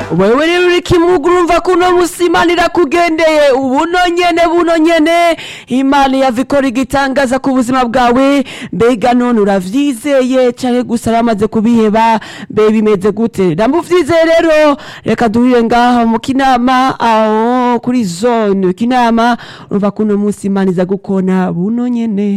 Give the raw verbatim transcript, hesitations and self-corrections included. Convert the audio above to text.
wewe rero uri kimugu urumva ko uno musi Imana irakugendeye ubuno nyene buno nyene Imana yavikora igitangaza ku buzima bwawe mbega none uravyizeye canke gusa ramaze kubiheba mbe bimeze gute ndamuvyizeye rero reka duhire ngaha mu Kinama aho kuri zone Kinama urumva ko uno musi Imana iza gukona buno nyene.